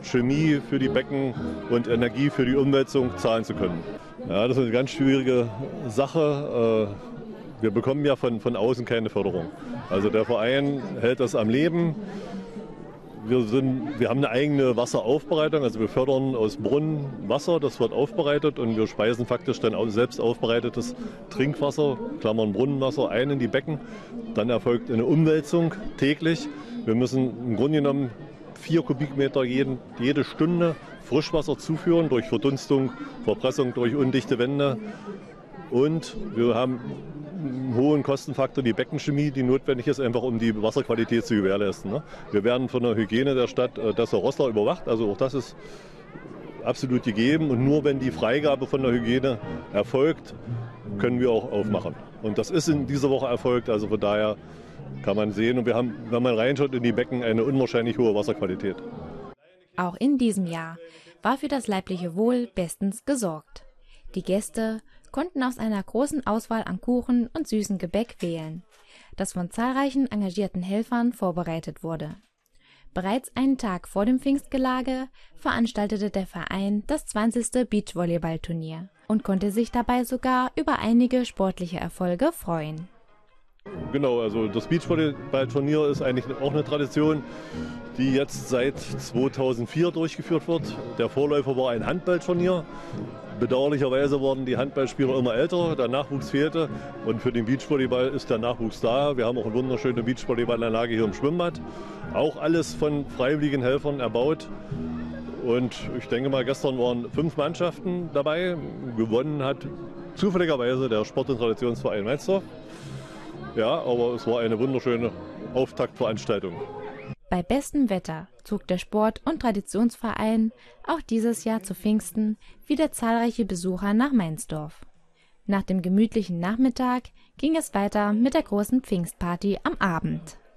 Chemie für die Becken und Energie für die Umwälzung zahlen zu können. Ja, das ist eine ganz schwierige Sache. Wir bekommen ja von außen keine Förderung. Also der Verein hält das am Leben. Wir haben eine eigene Wasseraufbereitung, also wir fördern aus Brunnen Wasser, das wird aufbereitet und wir speisen faktisch dann auch selbst aufbereitetes Trinkwasser, Klammern Brunnenwasser, ein in die Becken. Dann erfolgt eine Umwälzung täglich. Wir müssen im Grunde genommen 4 Kubikmeter jede Stunde Frischwasser zuführen durch Verdunstung, Verpressung durch undichte Wände. Und wir haben einen hohen Kostenfaktor, die Beckenchemie, die notwendig ist, einfach um die Wasserqualität zu gewährleisten. Wir werden von der Hygiene der Stadt Dessau-Roßlau überwacht, also auch das ist absolut gegeben. Und nur wenn die Freigabe von der Hygiene erfolgt, können wir auch aufmachen. Und das ist in dieser Woche erfolgt, also von daher kann man sehen. Und wir haben, wenn man reinschaut in die Becken, eine unwahrscheinlich hohe Wasserqualität. Auch in diesem Jahr war für das leibliche Wohl bestens gesorgt. Die Gäste konnten aus einer großen Auswahl an Kuchen und süßem Gebäck wählen, das von zahlreichen engagierten Helfern vorbereitet wurde. Bereits einen Tag vor dem Pfingstgelage veranstaltete der Verein das 20. Beachvolleyballturnier und konnte sich dabei sogar über einige sportliche Erfolge freuen. Genau, also das Beachvolleyballturnier ist eigentlich auch eine Tradition, die jetzt seit 2004 durchgeführt wird. Der Vorläufer war ein Handballturnier. Bedauerlicherweise wurden die Handballspieler immer älter, der Nachwuchs fehlte und für den Beachvolleyball ist der Nachwuchs da. Wir haben auch eine wunderschöne Beachvolleyballanlage hier im Schwimmbad. Auch alles von freiwilligen Helfern erbaut. Und ich denke mal, gestern waren 5 Mannschaften dabei. Gewonnen hat zufälligerweise der Sport- und Traditionsverein Meinsdorf. Ja, aber es war eine wunderschöne Auftaktveranstaltung. Bei bestem Wetter zog der Sport- und Traditionsverein auch dieses Jahr zu Pfingsten wieder zahlreiche Besucher nach Meinsdorf. Nach dem gemütlichen Nachmittag ging es weiter mit der großen Pfingstparty am Abend.